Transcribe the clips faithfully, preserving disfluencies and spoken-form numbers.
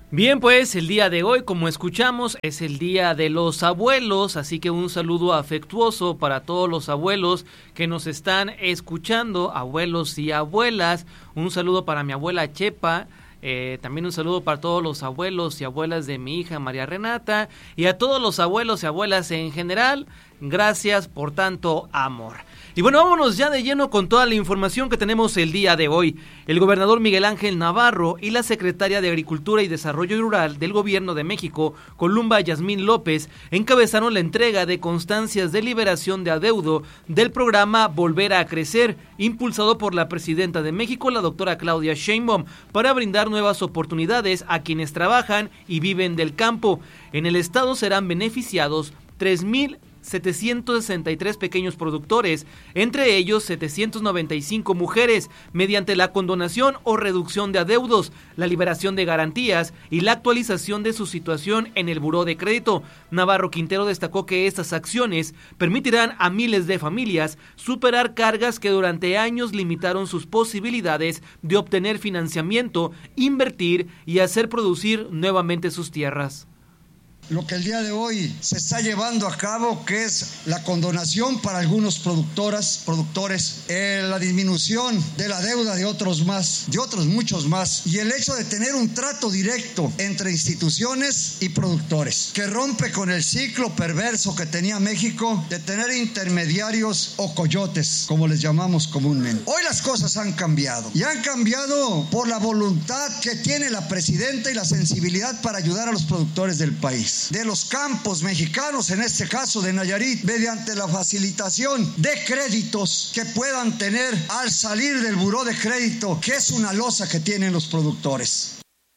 Bien, pues el día de hoy, como escuchamos, es el día de los abuelos, así que un saludo afectuoso para todos los abuelos que nos están escuchando, abuelos y abuelas. Un saludo para mi abuela Chepa, eh, también un saludo para todos los abuelos y abuelas de mi hija María Renata y a todos los abuelos y abuelas en general. Gracias por tanto amor. Y bueno, vámonos ya de lleno con toda la información que tenemos el día de hoy. El gobernador Miguel Ángel Navarro y la secretaria de Agricultura y Desarrollo Rural del Gobierno de México, Columba Yasmín López, encabezaron la entrega de constancias de liberación de adeudo del programa Volver a Crecer, impulsado por la presidenta de México, la doctora Claudia Sheinbaum, para brindar nuevas oportunidades a quienes trabajan y viven del campo. En el estado serán beneficiados tres mil setecientos sesenta y tres pequeños productores, entre ellos setecientos noventa y cinco mujeres, mediante la condonación o reducción de adeudos, la liberación de garantías y la actualización de su situación en el buró de crédito. Navarro Quintero destacó que estas acciones permitirán a miles de familias superar cargas que durante años limitaron sus posibilidades de obtener financiamiento, invertir y hacer producir nuevamente sus tierras. Lo que el día de hoy se está llevando a cabo, que es la condonación para algunos productoras, productores, eh, la disminución de la deuda de otros más, de otros muchos más, y el hecho de tener un trato directo entre instituciones y productores, que rompe con el ciclo perverso que tenía México de tener intermediarios o coyotes, como les llamamos comúnmente. Hoy las cosas han cambiado, y han cambiado por la voluntad que tiene la presidenta y la sensibilidad para ayudar a los productores del país, de los campos mexicanos, en este caso de Nayarit, mediante la facilitación de créditos que puedan tener al salir del buró de crédito, que es una losa que tienen los productores.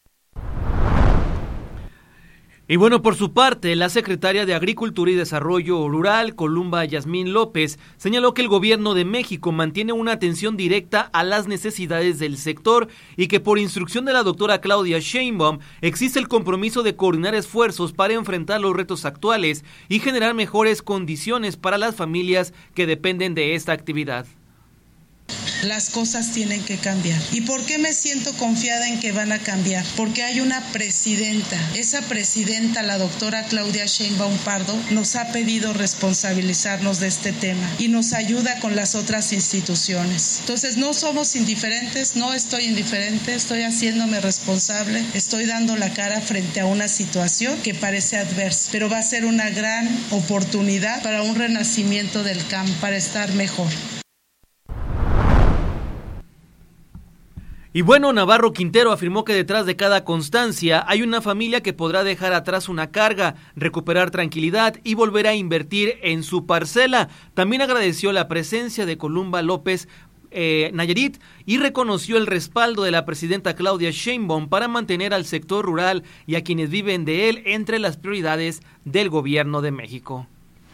Y bueno, por su parte, la secretaria de Agricultura y Desarrollo Rural, Columba Yasmín López, señaló que el gobierno de México mantiene una atención directa a las necesidades del sector y que por instrucción de la doctora Claudia Sheinbaum existe el compromiso de coordinar esfuerzos para enfrentar los retos actuales y generar mejores condiciones para las familias que dependen de esta actividad. Las cosas tienen que cambiar. ¿Y por qué me siento confiada en que van a cambiar? Porque hay una presidenta. Esa presidenta, la doctora Claudia Sheinbaum Pardo, nos ha pedido responsabilizarnos de este tema y nos ayuda con las otras instituciones. Entonces no somos indiferentes, no estoy indiferente, estoy haciéndome responsable, estoy dando la cara frente a una situación que parece adversa, pero va a ser una gran oportunidad para un renacimiento del campo, para estar mejor. Y bueno, Navarro Quintero afirmó que detrás de cada constancia hay una familia que podrá dejar atrás una carga, recuperar tranquilidad y volver a invertir en su parcela. También agradeció la presencia de Columba López eh, Nayarit y reconoció el respaldo de la presidenta Claudia Sheinbaum para mantener al sector rural y a quienes viven de él entre las prioridades del gobierno de México.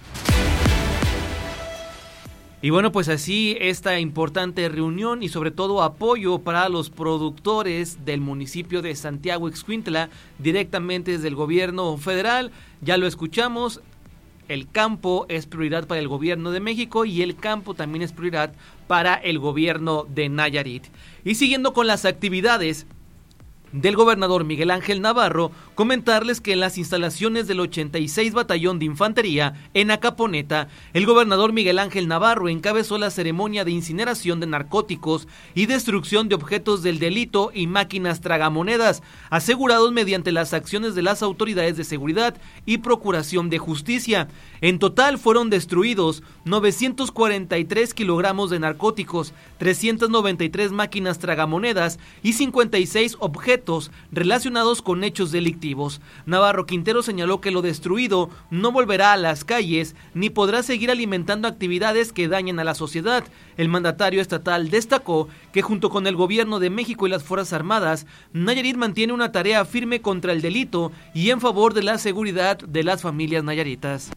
Y bueno, pues así esta importante reunión y sobre todo apoyo para los productores del municipio de Santiago Ixcuintla directamente desde el gobierno federal. Ya lo escuchamos, el campo es prioridad para el gobierno de México y el campo también es prioridad para el gobierno de Nayarit. Y siguiendo con las actividades del gobernador Miguel Ángel Navarro, comentarles que en las instalaciones del ochenta y seis Batallón de Infantería en Acaponeta, el gobernador Miguel Ángel Navarro encabezó la ceremonia de incineración de narcóticos y destrucción de objetos del delito y máquinas tragamonedas, asegurados mediante las acciones de las autoridades de seguridad y procuración de justicia. En total fueron destruidos novecientos cuarenta y tres kilogramos de narcóticos, trescientas noventa y tres máquinas tragamonedas y cincuenta y seis objetos relacionados con hechos delictivos. Navarro Quintero señaló que lo destruido no volverá a las calles ni podrá seguir alimentando actividades que dañen a la sociedad. El mandatario estatal destacó que junto con el gobierno de México y las Fuerzas Armadas, Nayarit mantiene una tarea firme contra el delito y en favor de la seguridad de las familias nayaritas.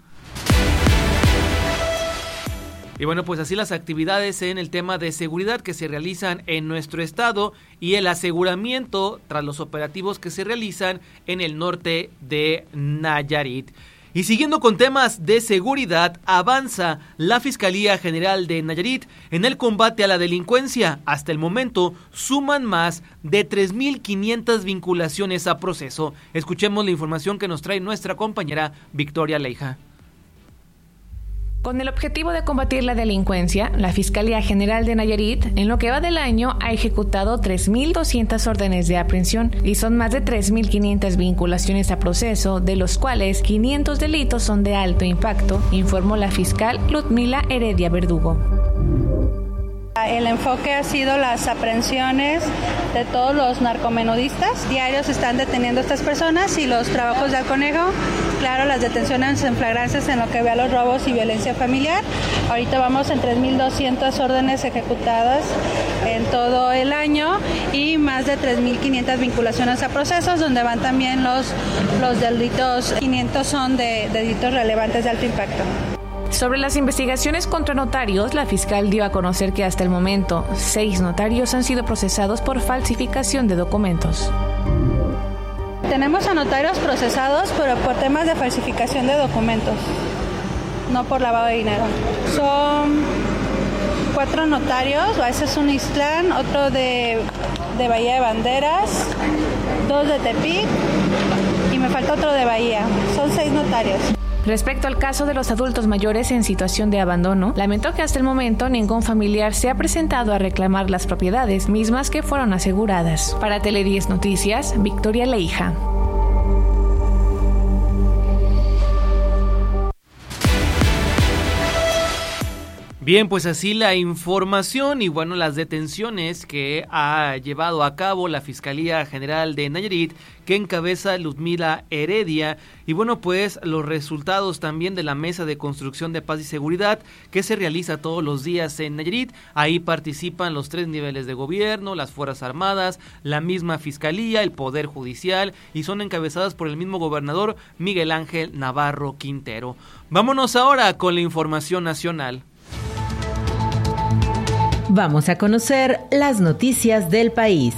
Y bueno, pues así las actividades en el tema de seguridad que se realizan en nuestro estado y el aseguramiento tras los operativos que se realizan en el norte de Nayarit. Y siguiendo con temas de seguridad, avanza la Fiscalía General de Nayarit en el combate a la delincuencia. Hasta el momento suman más de tres mil quinientas vinculaciones a proceso. Escuchemos la información que nos trae nuestra compañera Victoria Leija. Con el objetivo de combatir la delincuencia, la Fiscalía General de Nayarit, en lo que va del año, ha ejecutado tres mil doscientas órdenes de aprehensión y son más de tres mil quinientas vinculaciones a proceso, de los cuales quinientos delitos son de alto impacto, informó la fiscal Ludmila Heredia Verdugo. El enfoque ha sido las aprehensiones de todos los narcomenudistas. Diarios están deteniendo a estas personas y los trabajos del conejo, claro, las detenciones en flagrancias en lo que ve a los robos y violencia familiar. Ahorita vamos en tres mil doscientas órdenes ejecutadas en todo el año y más de tres mil quinientas vinculaciones a procesos, donde van también los, los delitos, quinientos son de, de delitos relevantes de alto impacto. Sobre las investigaciones contra notarios, la fiscal dio a conocer que hasta el momento seis notarios han sido procesados por falsificación de documentos. Tenemos a notarios procesados, pero por temas de falsificación de documentos, no por lavado de dinero. Son cuatro notarios, ese es un Ixtlán, otro de, de Bahía de Banderas, dos de Tepic y me falta otro de Bahía. Son seis notarios. Respecto al caso de los adultos mayores en situación de abandono, lamentó que hasta el momento ningún familiar se ha presentado a reclamar las propiedades mismas que fueron aseguradas. Para Tele diez Noticias, Victoria Leija. Bien, pues así la información y bueno, las detenciones que ha llevado a cabo la Fiscalía General de Nayarit, que encabeza Ludmila Heredia, y bueno, pues los resultados también de la Mesa de Construcción de Paz y Seguridad que se realiza todos los días en Nayarit. Ahí participan los tres niveles de gobierno, las Fuerzas Armadas, la misma Fiscalía, el Poder Judicial, y son encabezadas por el mismo gobernador Miguel Ángel Navarro Quintero. Vámonos ahora con la información nacional. Vamos a conocer las noticias del país.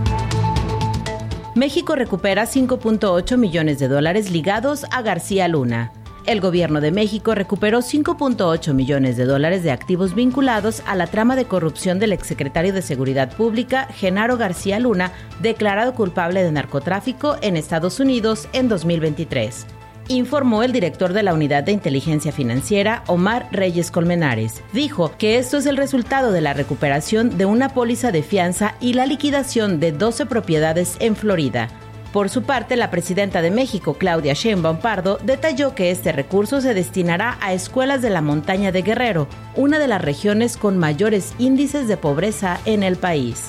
México recupera cinco punto ocho millones de dólares ligados a García Luna. El gobierno de México recuperó cinco punto ocho millones de dólares de activos vinculados a la trama de corrupción del exsecretario de Seguridad Pública, Genaro García Luna, declarado culpable de narcotráfico en Estados Unidos en dos mil veintitrés. Informó el director de la Unidad de Inteligencia Financiera, Omar Reyes Colmenares. Dijo que esto es el resultado de la recuperación de una póliza de fianza y la liquidación de doce propiedades en Florida. Por su parte, la presidenta de México, Claudia Sheinbaum Pardo, detalló que este recurso se destinará a escuelas de la montaña de Guerrero, una de las regiones con mayores índices de pobreza en el país.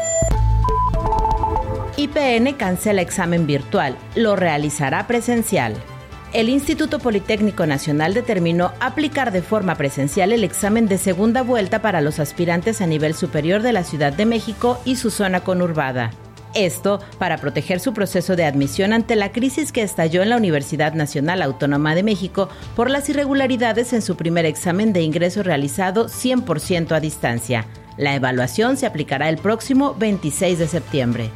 I P N cancela examen virtual, lo realizará presencial. El Instituto Politécnico Nacional determinó aplicar de forma presencial el examen de segunda vuelta para los aspirantes a nivel superior de la Ciudad de México y su zona conurbada. Esto para proteger su proceso de admisión ante la crisis que estalló en la Universidad Nacional Autónoma de México por las irregularidades en su primer examen de ingreso realizado cien por ciento a distancia. La evaluación se aplicará el próximo veintiséis de septiembre.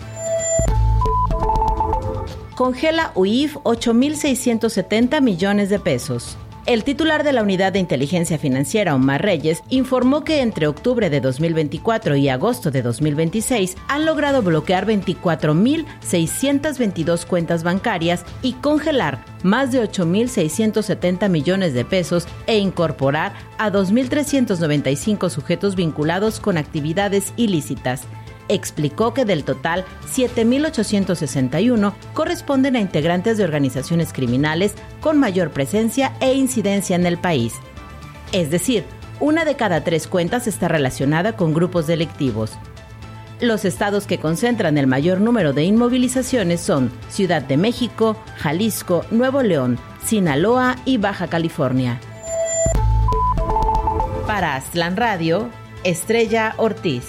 Congela U I F ocho mil seiscientos setenta millones de pesos. El titular de la Unidad de Inteligencia Financiera, Omar Reyes, informó que entre octubre de dos mil veinticuatro y agosto de dos mil veintiséis han logrado bloquear veinticuatro mil seiscientas veintidós cuentas bancarias y congelar más de ocho mil seiscientos setenta millones de pesos e incorporar a dos mil trescientos noventa y cinco sujetos vinculados con actividades ilícitas. Explicó que del total, siete mil ochocientos sesenta y uno corresponden a integrantes de organizaciones criminales con mayor presencia e incidencia en el país. Es decir, una de cada tres cuentas está relacionada con grupos delictivos. Los estados que concentran el mayor número de inmovilizaciones son Ciudad de México, Jalisco, Nuevo León, Sinaloa y Baja California. Para Aztlán Radio, Estrella Ortiz.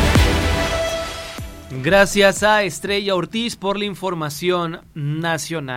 Gracias a Estrella Ortiz por la información nacional.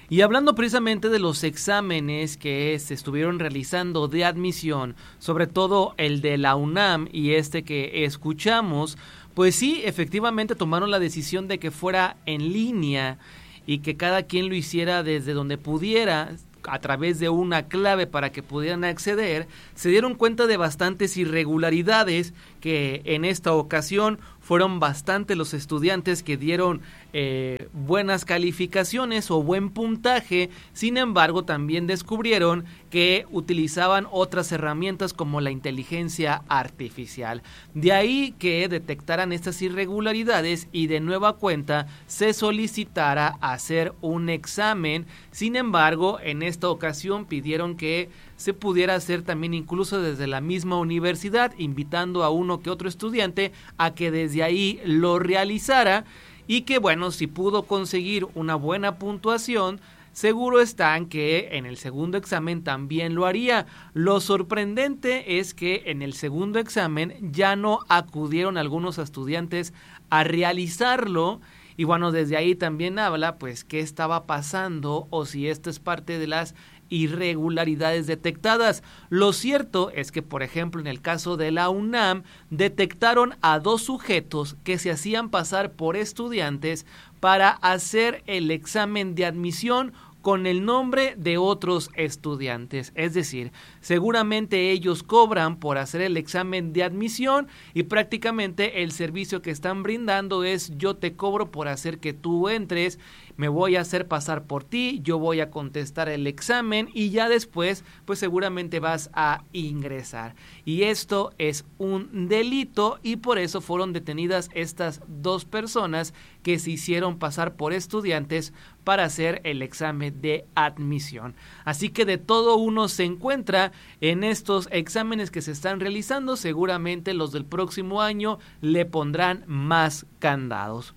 Y hablando precisamente de los exámenes que se estuvieron realizando de admisión, sobre todo el de la UNAM y este que escuchamos, pues sí, efectivamente tomaron la decisión de que fuera en línea y que cada quien lo hiciera desde donde pudiera, a través de una clave para que pudieran acceder. Se dieron cuenta de bastantes irregularidades que en esta ocasión fueron bastante los estudiantes que dieron eh, buenas calificaciones o buen puntaje. Sin embargo, también descubrieron que utilizaban otras herramientas como la inteligencia artificial. De ahí que detectaran estas irregularidades y de nueva cuenta se solicitara hacer un examen. Sin embargo, en esta ocasión pidieron que se pudiera hacer también incluso desde la misma universidad, invitando a uno que otro estudiante a que desde ahí lo realizara, y que bueno, si pudo conseguir una buena puntuación, seguro están que en el segundo examen también lo haría. Lo sorprendente es que en el segundo examen ya no acudieron algunos estudiantes a realizarlo. Y bueno, desde ahí también habla pues qué estaba pasando o si esto es parte de las irregularidades detectadas. Lo cierto es que, por ejemplo, en el caso de la UNAM, detectaron a dos sujetos que se hacían pasar por estudiantes para hacer el examen de admisión con el nombre de otros estudiantes. Es decir, seguramente ellos cobran por hacer el examen de admisión y prácticamente el servicio que están brindando es: yo te cobro por hacer que tú entres, me voy a hacer pasar por ti, yo voy a contestar el examen y ya después pues seguramente vas a ingresar. Y esto es un delito y por eso fueron detenidas estas dos personas que se hicieron pasar por estudiantes para hacer el examen de admisión. Así que de todo uno se encuentra en estos exámenes que se están realizando. Seguramente los del próximo año le pondrán más candados.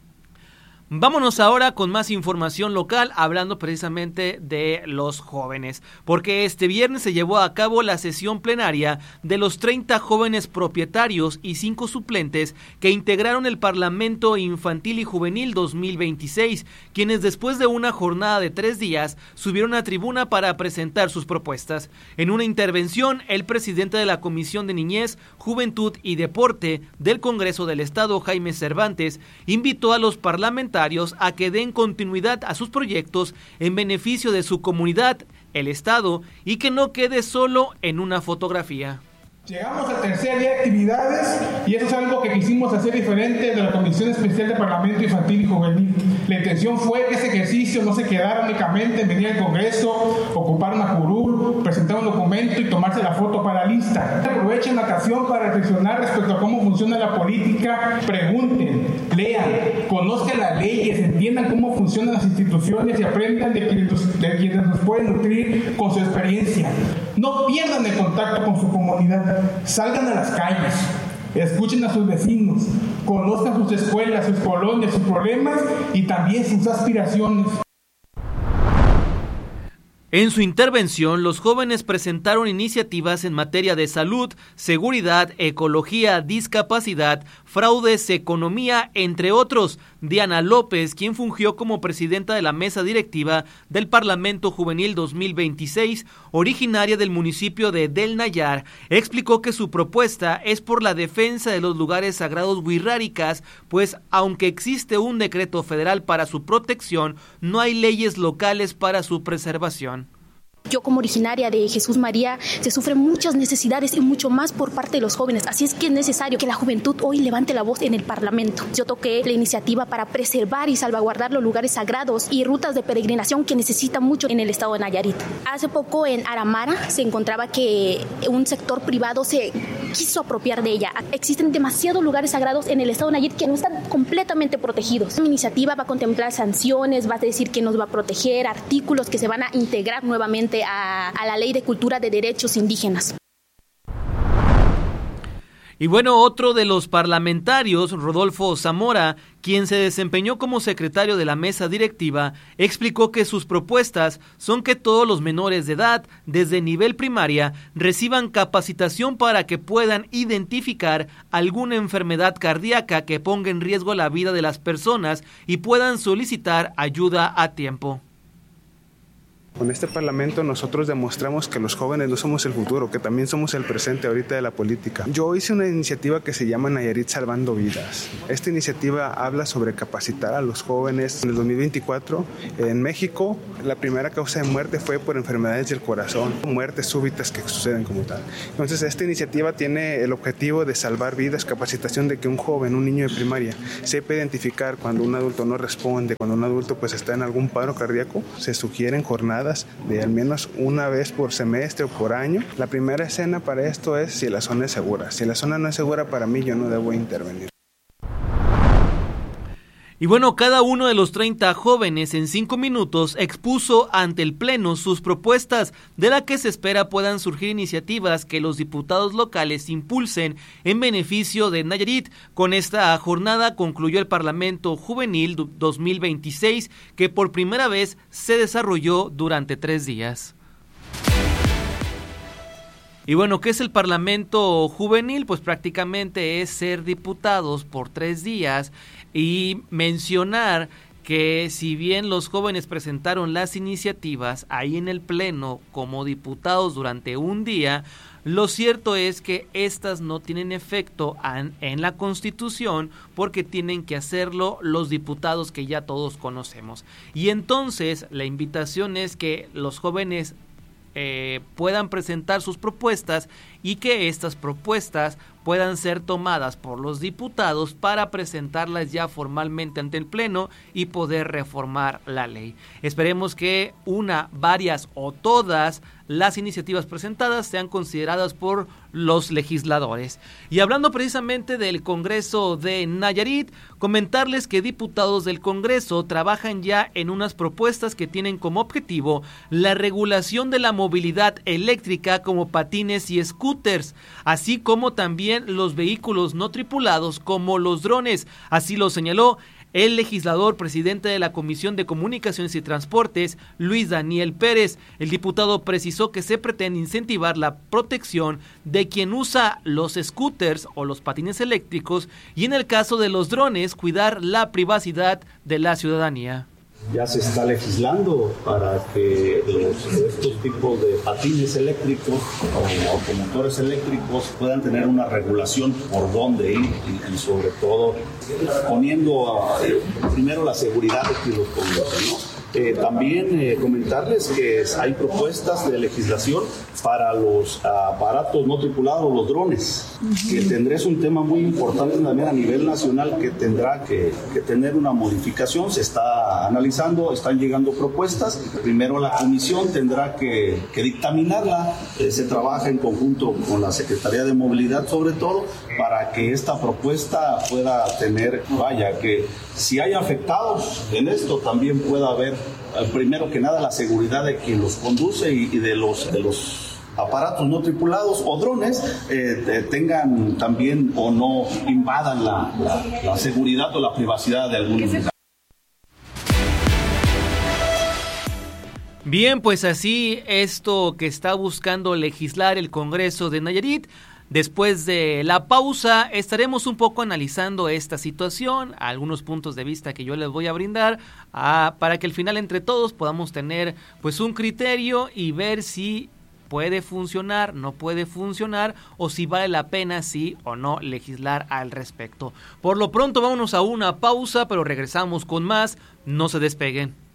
Vámonos ahora con más información local, hablando precisamente de los jóvenes, porque este viernes se llevó a cabo la sesión plenaria de los treinta jóvenes propietarios y cinco suplentes que integraron el Parlamento Infantil y Juvenil dos mil veintiséis, quienes después de una jornada de tres días subieron a tribuna para presentar sus propuestas. En una intervención, el presidente de la Comisión de Niñez, Juventud y Deporte del Congreso del Estado, Jaime Cervantes, invitó a los parlamentarios a que den continuidad a sus proyectos en beneficio de su comunidad, el Estado, y que no quede solo en una fotografía. Llegamos al tercer día de actividades y eso es algo que quisimos hacer diferente de la Comisión Especial de Parlamento Infantil y Juvenil. La intención fue que ese ejercicio no se quedara únicamente en venir al Congreso, ocupar una curul, presentar un documento y tomarse la foto para la lista. Aprovechen la ocasión para reflexionar respecto a cómo funciona la política, pregunten, lean, conozcan las leyes, entiendan cómo funcionan las instituciones y aprendan de quienes, de quienes nos pueden nutrir con su experiencia. No pierdan el contacto con su comunidad. Salgan a las calles, escuchen a sus vecinos, conozcan sus escuelas, sus colonias, sus problemas y también sus aspiraciones. En su intervención, los jóvenes presentaron iniciativas en materia de salud, seguridad, ecología, discapacidad, fraudes, economía, entre otros. Diana López, quien fungió como presidenta de la mesa directiva del Parlamento Juvenil dos mil veintiséis, originaria del municipio de Del Nayar, explicó que su propuesta es por la defensa de los lugares sagrados wixárikas, pues aunque existe un decreto federal para su protección, no hay leyes locales para su preservación. Yo como originaria de Jesús María, se sufren muchas necesidades y mucho más por parte de los jóvenes. Así es que es necesario que la juventud hoy levante la voz en el Parlamento. Yo toqué la iniciativa para preservar y salvaguardar los lugares sagrados y rutas de peregrinación que necesitan mucho en el estado de Nayarit. Hace poco en Aramara se encontraba que un sector privado se quiso apropiar de ella. Existen demasiados lugares sagrados en el estado de Nayarit que no están completamente protegidos. Mi iniciativa va a contemplar sanciones, va a decir que nos va a proteger, artículos que se van a integrar nuevamente A, a la Ley de Cultura de Derechos Indígenas. Y bueno, otro de los parlamentarios, Rodolfo Zamora, quien se desempeñó como secretario de la mesa directiva, explicó que sus propuestas son que todos los menores de edad, desde nivel primaria, reciban capacitación para que puedan identificar alguna enfermedad cardíaca que ponga en riesgo la vida de las personas y puedan solicitar ayuda a tiempo. Con este Parlamento nosotros demostramos que los jóvenes no somos el futuro, que también somos el presente ahorita de la política. Yo hice una iniciativa que se llama Nayarit Salvando Vidas. Esta iniciativa habla sobre capacitar a los jóvenes. En el dos mil veinticuatro, en México, la primera causa de muerte fue por enfermedades del corazón, muertes súbitas que suceden como tal. Entonces, esta iniciativa tiene el objetivo de salvar vidas, capacitación de que un joven, un niño de primaria, sepa identificar cuando un adulto no responde, cuando un adulto pues está en algún paro cardíaco. Se sugieren jornadas de al menos una vez por semestre o por año. La primera escena para esto es si la zona es segura. Si la zona no es segura, para mí yo no debo intervenir. Y bueno, cada uno de los treinta jóvenes en cinco minutos expuso ante el Pleno sus propuestas, de la que se espera puedan surgir iniciativas que los diputados locales impulsen en beneficio de Nayarit. Con esta jornada concluyó el Parlamento Juvenil dos mil veintiséis, que por primera vez se desarrolló durante tres días. Y bueno, ¿qué es el Parlamento Juvenil? Pues prácticamente es ser diputados por tres días y mencionar que si bien los jóvenes presentaron las iniciativas ahí en el Pleno como diputados durante un día, lo cierto es que estas no tienen efecto en, en la Constitución porque tienen que hacerlo los diputados que ya todos conocemos. Y entonces la invitación es que los jóvenes Eh, puedan presentar sus propuestas y que estas propuestas puedan ser tomadas por los diputados para presentarlas ya formalmente ante el Pleno y poder reformar la ley. Esperemos que una, varias o todas las iniciativas presentadas sean consideradas por los legisladores. Y hablando precisamente del Congreso de Nayarit, comentarles que diputados del Congreso trabajan ya en unas propuestas que tienen como objetivo la regulación de la movilidad eléctrica como patines y scooters, así como también los vehículos no tripulados como los drones. Así lo señaló el legislador presidente de la Comisión de Comunicaciones y Transportes, Luis Daniel Pérez. El diputado precisó que se pretende incentivar la protección de quien usa los scooters o los patines eléctricos y en el caso de los drones, cuidar la privacidad de la ciudadanía. Ya se está legislando para que los, estos tipos de patines eléctricos o automotores eléctricos puedan tener una regulación por dónde ir y, y sobre todo poniendo a, primero la seguridad de quien los conduce, ¿no? Eh, también eh, comentarles que hay propuestas de legislación para los uh, aparatos no tripulados, los drones, uh-huh. que tendrá, es un tema muy importante también a nivel nacional que tendrá que, que tener una modificación. Se está analizando, están llegando propuestas. Primero la comisión tendrá que, que dictaminarla. Eh, se trabaja en conjunto con la Secretaría de Movilidad, sobre todo, para que esta propuesta pueda tener, vaya, que si hay afectados en esto, también pueda haber, primero que nada, la seguridad de quien los conduce y, y de los de los aparatos no tripulados o drones eh, tengan también o no invadan la, la, la seguridad o la privacidad de algún lugar. Bien, pues así esto que está buscando legislar el Congreso de Nayarit. Después de la pausa estaremos un poco analizando esta situación, algunos puntos de vista que yo les voy a brindar a, para que al final entre todos podamos tener pues un criterio y ver si puede funcionar, no puede funcionar o si vale la pena sí o no legislar al respecto. Por lo pronto vámonos a una pausa, pero regresamos con más, no se despeguen.